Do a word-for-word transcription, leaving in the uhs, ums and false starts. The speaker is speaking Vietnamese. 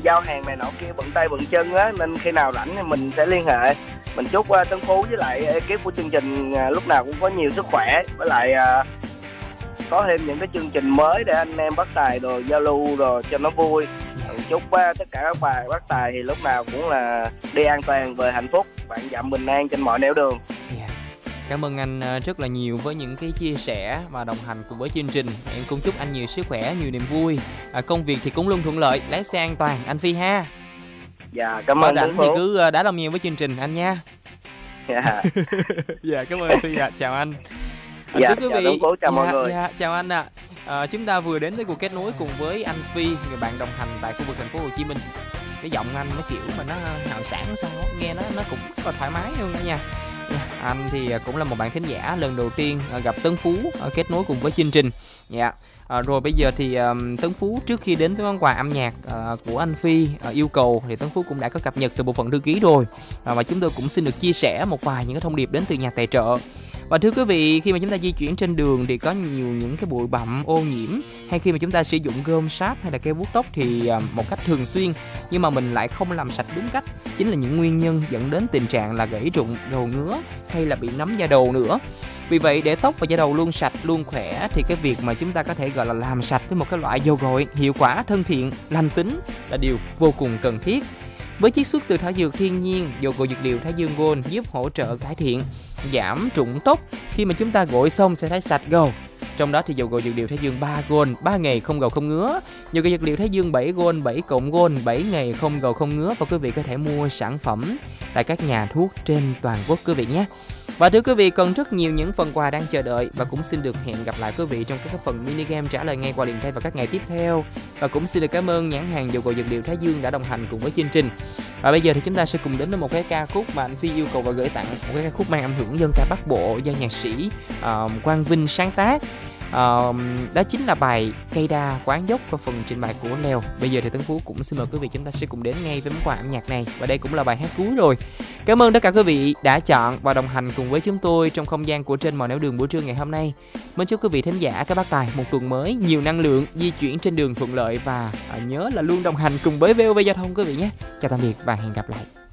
giao hàng này nọ kia bận tay bận chân á, nên khi nào rảnh thì mình sẽ liên hệ. Mình chúc uh, Tấn Phú với lại ekip của chương trình uh, lúc nào cũng có nhiều sức khỏe, với lại uh, có thêm những cái chương trình mới để anh em bác tài rồi giao lưu rồi cho nó vui. Mình chúc uh, tất cả các bà bác tài thì lúc nào cũng là đi an toàn về hạnh phúc, bạn dặm bình an trên mọi nẻo đường. Yeah. Cảm ơn anh rất là nhiều với những cái chia sẻ và đồng hành cùng với chương trình. Em cũng chúc anh nhiều sức khỏe, nhiều niềm vui. À, công việc thì cũng luôn thuận lợi, lái xe an toàn anh Phi ha. Dạ, cảm ơn. Rảnh thì cứ đá lòng nhiều với chương trình anh nha. Dạ. Dạ, cảm ơn anh Phi ạ. À. Chào anh. À, dạ, quý chào vị. Phú, chào dạ, mọi người. Dạ, chào anh ạ. À. À, chúng ta vừa đến với cuộc kết nối cùng với anh Phi, người bạn đồng hành tại khu vực thành phố Hồ Chí Minh. Cái giọng anh nó kiểu mà nó hào sảng sao nghe nó nó cũng rất là thoải mái luôn nha. Anh thì cũng là một bạn thính giả lần đầu tiên gặp Tấn Phú kết nối cùng với chương trình. Dạ. À, rồi bây giờ thì um, Tấn Phú trước khi đến với món quà âm nhạc uh, của anh Phi uh, yêu cầu thì Tấn Phú cũng đã có cập nhật từ bộ phận thư ký rồi. À, và chúng tôi cũng xin được chia sẻ một vài những cái thông điệp đến từ nhà tài trợ. Và thưa quý vị, khi mà chúng ta di chuyển trên đường thì có nhiều những cái bụi bặm ô nhiễm, hay khi mà chúng ta sử dụng gôm sáp hay là keo vuốt tóc thì một cách thường xuyên nhưng mà mình lại không làm sạch đúng cách, chính là những nguyên nhân dẫn đến tình trạng là gãy rụng, đầu ngứa hay là bị nấm da đầu nữa. Vì vậy để tóc và da đầu luôn sạch, luôn khỏe thì cái việc mà chúng ta có thể gọi là làm sạch với một cái loại dầu gội hiệu quả, thân thiện, lành tính là điều vô cùng cần thiết. Với chiết xuất từ thảo dược thiên nhiên, dầu gội dược liệu Thái Dương Gold giúp hỗ trợ cải thiện, giảm rụng tóc khi mà chúng ta gội xong sẽ thấy sạch gầu. Trong đó thì dầu gội dược liệu Thái Dương ba Gold, ba ngày không gầu không ngứa. Dầu gội dược liệu Thái Dương bảy Gold, bảy cộng Gold, bảy ngày không gầu không ngứa. Và quý vị có thể mua sản phẩm tại các nhà thuốc trên toàn quốc quý vị nhé. Và thưa quý vị, còn rất nhiều những phần quà đang chờ đợi và cũng xin được hẹn gặp lại quý vị trong các phần mini game trả lời ngay qua liền tay vào các ngày tiếp theo. Và cũng xin được cảm ơn nhãn hàng dầu gội dược liệu Thái Dương đã đồng hành cùng với chương trình. Và bây giờ thì chúng ta sẽ cùng đến với một cái ca khúc mà anh Phi yêu cầu và gửi tặng, một cái ca khúc mang âm hưởng dân ca Bắc Bộ do nhạc sĩ uh, Quang Vinh sáng tác. Uh, đó chính là bài Cây Đa Quán Dốc qua phần trình bày của Leo. Bây giờ thì Tấn Phú cũng xin mời quý vị chúng ta sẽ cùng đến ngay với món quà âm nhạc này, và đây cũng là bài hát cuối rồi. Cảm ơn tất cả quý vị đã chọn và đồng hành cùng với chúng tôi trong không gian của Trên Mọi Nẻo Đường buổi trưa ngày hôm nay. Mến chúc quý vị thính giả các bác tài một tuần mới nhiều năng lượng, di chuyển trên đường thuận lợi và uh, nhớ là luôn đồng hành cùng với vê o vê Giao thông quý vị nhé. Chào tạm biệt và hẹn gặp lại.